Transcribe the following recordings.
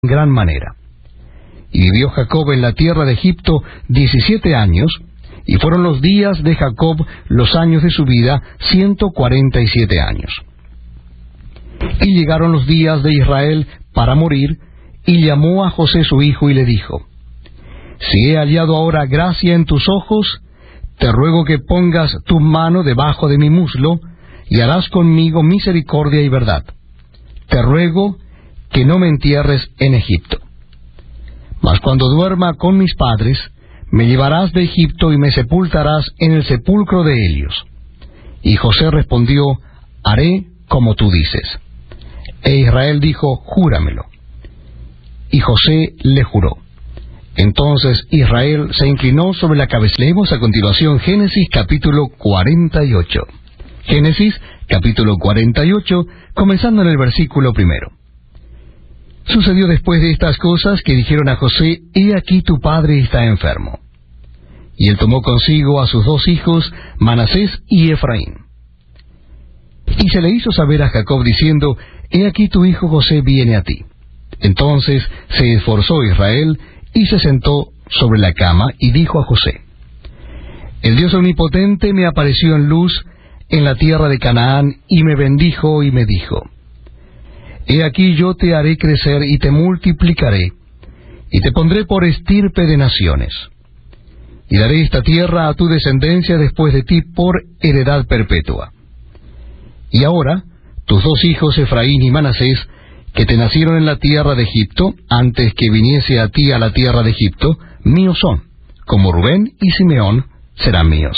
gran manera. Y vivió Jacob en la tierra de Egipto 17 años, y fueron los días de Jacob, los años de su vida, 147 años. Y llegaron los días de Israel para morir, y llamó a José su hijo y le dijo: Si he hallado ahora gracia en tus ojos, te ruego que pongas tu mano debajo de mi muslo, y harás conmigo misericordia y verdad. Te ruego que no me entierres en Egipto. Mas cuando duerma con mis padres, me llevarás de Egipto y me sepultarás en el sepulcro de ellos. Y José respondió: Haré como tú dices. E Israel dijo: Júramelo. Y José le juró. Entonces Israel se inclinó sobre la cabeza. Leemos a continuación Génesis capítulo 48. Génesis capítulo 48, comenzando en el versículo 1. Sucedió después de estas cosas que dijeron a José: He aquí tu padre está enfermo. Y él tomó consigo a sus 2 hijos, Manasés y Efraín. Y se le hizo saber a Jacob diciendo: He aquí tu hijo José viene a ti. Entonces se esforzó Israel y se sentó sobre la cama y dijo a José: El Dios omnipotente me apareció en luz en la tierra de Canaán y me bendijo y me dijo: He aquí yo te haré crecer y te multiplicaré, y te pondré por estirpe de naciones. Y daré esta tierra a tu descendencia después de ti por heredad perpetua. Y ahora, tus 2 hijos Efraín y Manasés, que te nacieron en la tierra de Egipto, antes que viniese a ti a la tierra de Egipto, míos son, como Rubén y Simeón serán míos.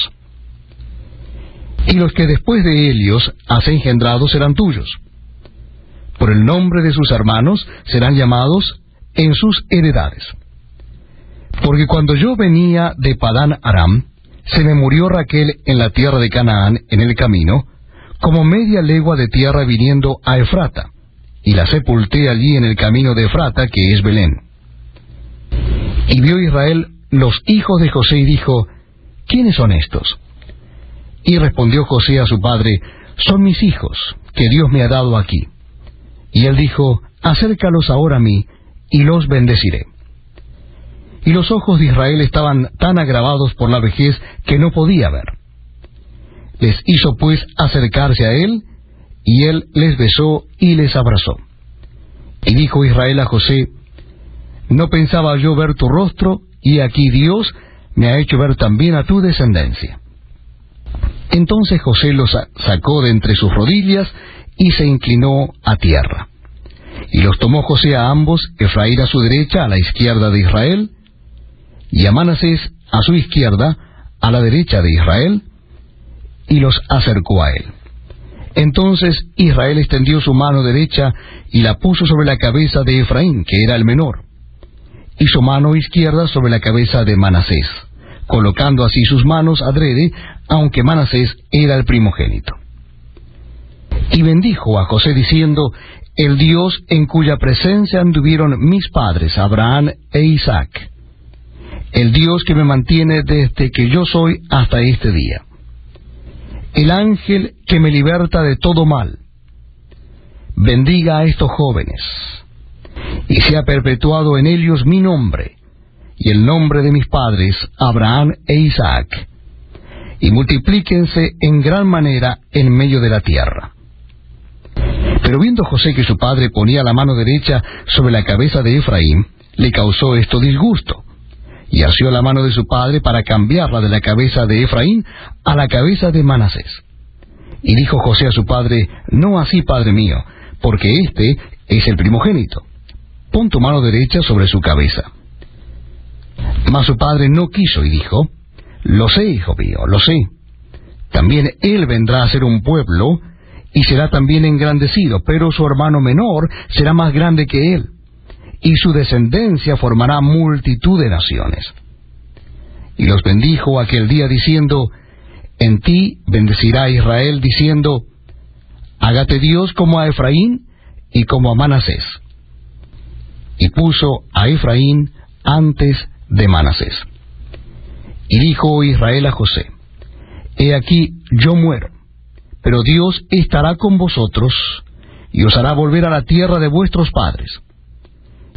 Y los que después de ellos has engendrado serán tuyos. Por el nombre de sus hermanos serán llamados en sus heredades. Porque cuando yo venía de Padán Aram, se me murió Raquel en la tierra de Canaán en el camino, como media legua de tierra viniendo a Efrata, y la sepulté allí en el camino de Efrata, que es Belén. Y vio Israel los hijos de José y dijo: ¿Quiénes son estos? Y respondió José a su padre: Son mis hijos, que Dios me ha dado aquí. Y él dijo: Acércalos ahora a mí, y los bendeciré. Y los ojos de Israel estaban tan agravados por la vejez que no podía ver. Les hizo pues acercarse a él, y él les besó y les abrazó. Y dijo Israel a José: No pensaba yo ver tu rostro, y aquí Dios me ha hecho ver también a tu descendencia. Entonces José los sacó de entre sus rodillas, y se inclinó a tierra. Y los tomó José a ambos, Efraín a su derecha, a la izquierda de Israel, y a Manasés a su izquierda, a la derecha de Israel, y los acercó a él. Entonces Israel extendió su mano derecha y la puso sobre la cabeza de Efraín, que era el menor, y su mano izquierda sobre la cabeza de Manasés, colocando así sus manos adrede, aunque Manasés era el primogénito. Y bendijo a José diciendo: El Dios en cuya presencia anduvieron mis padres, Abraham e Isaac, el Dios que me mantiene desde que yo soy hasta este día, el ángel que me liberta de todo mal, bendiga a estos jóvenes, y sea perpetuado en ellos mi nombre, y el nombre de mis padres, Abraham e Isaac, y multiplíquense en gran manera en medio de la tierra. Pero viendo José que su padre ponía la mano derecha sobre la cabeza de Efraín, le causó esto disgusto, y asió la mano de su padre para cambiarla de la cabeza de Efraín a la cabeza de Manasés. Y dijo José a su padre: No así, padre mío, porque este es el primogénito. Pon tu mano derecha sobre su cabeza. Mas su padre no quiso y dijo: Lo sé, hijo mío, lo sé. También él vendrá a ser un pueblo, y será también engrandecido, pero su hermano menor será más grande que él, y su descendencia formará multitud de naciones. Y los bendijo aquel día diciendo: En ti bendecirá Israel, diciendo: Hágate Dios como a Efraín y como a Manasés. Y puso a Efraín antes de Manasés. Y dijo Israel a José: He aquí yo muero, pero Dios estará con vosotros, y os hará volver a la tierra de vuestros padres.